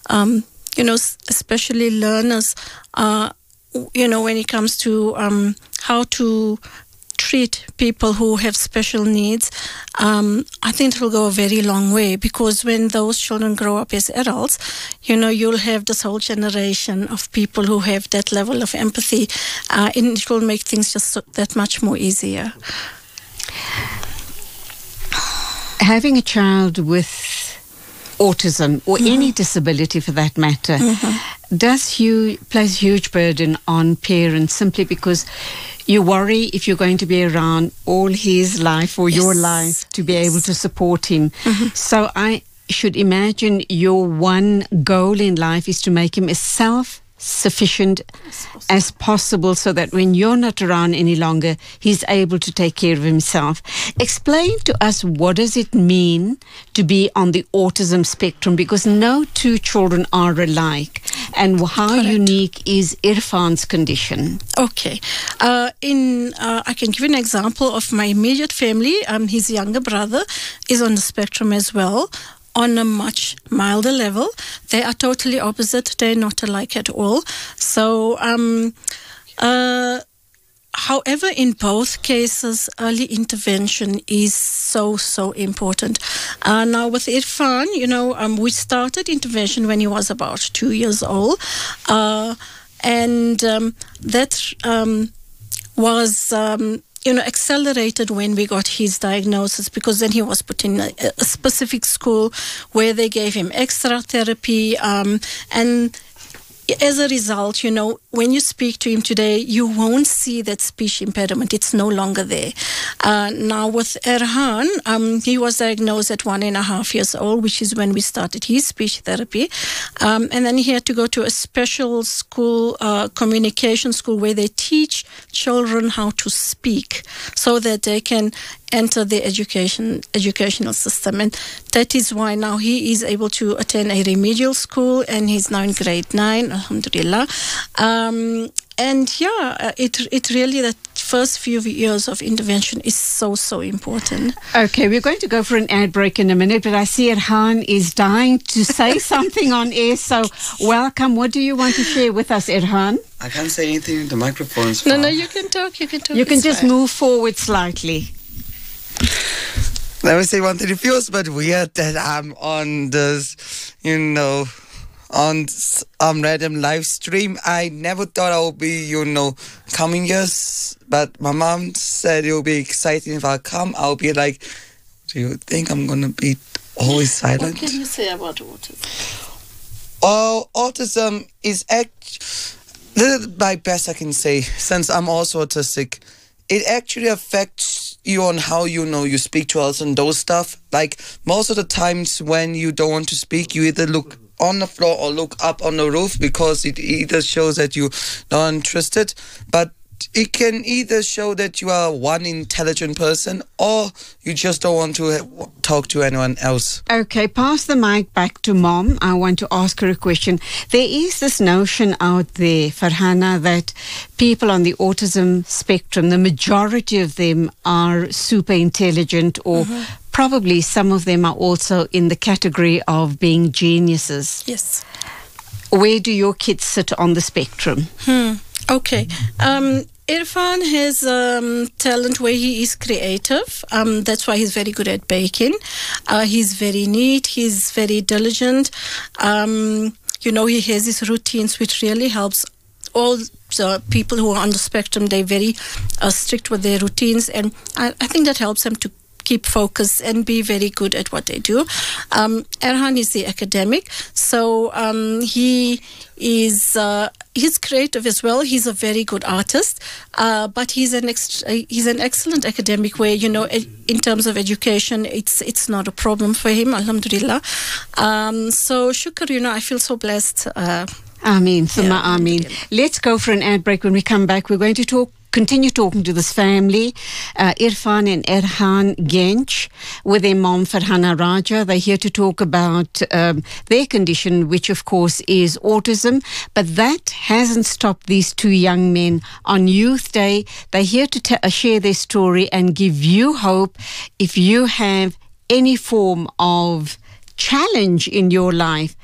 especially learners, when it comes to how to treat people who have special needs, I think it will go a very long way, because when those children grow up as adults, you'll have this whole generation of people who have that level of empathy, and it will make things just that much more easier. Having a child with autism or any disability for that matter plays huge burden on parents, simply because you worry if you're going to be around all his life or your life to be able to support him. So I should imagine your one goal in life is to make him as self-sufficient as possible, so that when you're not around any longer, he's able to take care of himself. Explain to us, what does it mean to be on the autism spectrum? Because no two children are alike. And how unique is Irfan's condition? Okay. I can give you an example of my immediate family. His younger brother is on the spectrum as well, on a much milder level. They are totally opposite. They're not alike at all. So, however, in both cases, early intervention is so important. Now, with Irfan, we started intervention when he was about 2 years old. And that was accelerated when we got his diagnosis, because then he was put in a specific school where they gave him extra therapy, and as a result, when you speak to him today, you won't see that speech impediment. It's no longer there. Now with Erhan, he was diagnosed at 1.5 years old, which is when we started his speech therapy. And then he had to go to a special school, communication school, where they teach children how to speak so that they can enter the educational system. And that is why now he is able to attend a remedial school, and he's now in grade 9, alhamdulillah. It really, that first few years of intervention is so important. Okay, we're going to go for an ad break in a minute, but I see Erhan is dying to say something on air, so welcome. What do you want to share with us, Erhan? I can't say anything in the microphone. No, you can talk. You can just move forward slightly. Let me say one thing. It feels but weird that I'm on this, on random live stream. I never thought I would be, coming here, but my mom said it will be exciting if I come. I'll be like, do you think I'm going to be always silent? What can you say about autism? Oh, autism is my best I can say, since I'm also autistic. It actually affects you on how you speak to us and those stuff. Like, most of the times when you don't want to speak, you either look on the floor or look up on the roof, because it either shows that you're not interested, but it can either show that you are one intelligent person, or you just don't want to talk to anyone else. Okay, pass the mic back to Mom. I want to ask her a question. There is this notion out there, Farhana, that people on the autism spectrum, the majority of them are super intelligent, or probably some of them are also in the category of being geniuses. Yes. Where do your kids sit on the spectrum? Okay. Irfan has talent where he is creative. That's why he's very good at baking. He's very neat. He's very diligent. He has his routines, which really helps all the people who are on the spectrum. They're very strict with their routines, and I think that helps them to keep focused and be very good at what they do. Erhan is the academic, so he's creative as well. He's a very good artist, but he's an excellent academic where, in terms of education, it's not a problem for him, alhamdulillah. So shukr, I feel so blessed. Ameen, thumma ameen. Let's go for an ad break. When we come back, we're going to continue talking to this family, Irfan and Erhan Genç, with their mom, Farhana Raja. They're here to talk about their condition, which of course is autism. But that hasn't stopped these two young men on Youth Day. They're here to share their story and give you hope if you have any form of challenge in your life.